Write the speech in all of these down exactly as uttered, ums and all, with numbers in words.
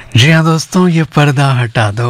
जी हाँ दोस्तों, ये पर्दा हटा दो।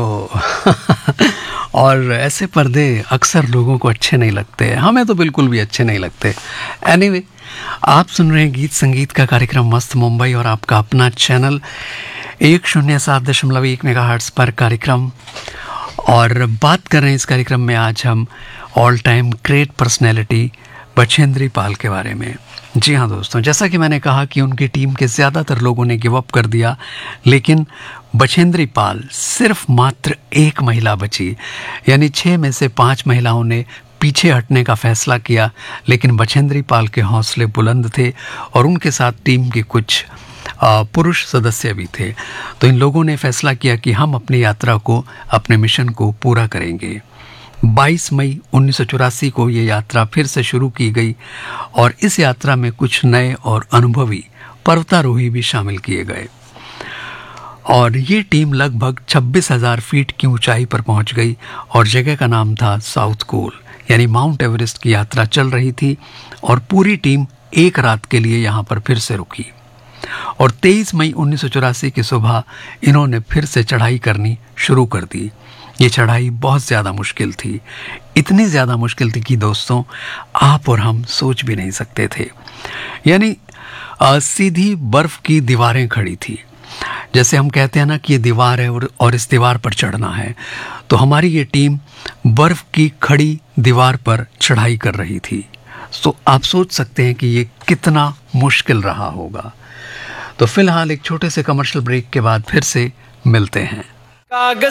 और ऐसे पर्दे अक्सर लोगों को अच्छे नहीं लगते, हमें तो बिल्कुल भी अच्छे नहीं लगते। एनीवे, आप सुन रहे हैं गीत संगीत का कार्यक्रम मस्त मुंबई और आपका अपना चैनल एक शून्य सात दशमलव एक मेगा हर्ट्स पर कार्यक्रम। और बात कर रहे हैं इस कार्यक्रम में आज हम all time great personality Bachendri Pal के बारे में। जी हाँ दोस्तों, जैसा कि मैंने कहा कि उनकी टीम के ज़्यादातर लोगों ने गिव अप कर दिया, लेकिन बछेंद्री पाल सिर्फ मात्र एक महिला बची। यानी छः में से पाँच महिलाओं ने पीछे हटने का फैसला किया, लेकिन बछेंद्री पाल के हौसले बुलंद थे और उनके साथ टीम के कुछ आ, पुरुष सदस्य भी थे। तो इन लोगों ने फैसला किया कि हम अपनी यात्रा को, अपने मिशन को पूरा करेंगे। बाईस मई उन्नीस सौ चौरासी को ये यात्रा फिर से शुरू की गई और इस यात्रा में कुछ नए और अनुभवी पर्वतारोही भी शामिल किए गए और ये टीम लगभग छब्बीस हज़ार फीट की ऊंचाई पर पहुंच गई और जगह का नाम था साउथ कोल, यानी माउंट एवरेस्ट की यात्रा चल रही थी और पूरी टीम एक रात के लिए यहाँ पर फिर से रुकी। और तेईस मई उन्नीस सौ चौरासी की सुबह इन्होंने फिर से चढ़ाई करनी शुरू कर दी। ये चढ़ाई बहुत ज़्यादा मुश्किल थी, इतनी ज़्यादा मुश्किल थी कि दोस्तों आप और हम सोच भी नहीं सकते थे। यानी आ, सीधी बर्फ़ की दीवारें खड़ी थी। जैसे हम कहते हैं ना कि ये दीवार है और, और इस दीवार पर चढ़ना है, तो हमारी ये टीम बर्फ़ की खड़ी दीवार पर चढ़ाई कर रही थी। तो आप सोच सकते हैं कि ये कितना मुश्किल रहा होगा। तो फिलहाल एक छोटे से कमर्शियल ब्रेक के बाद फिर से मिलते हैं।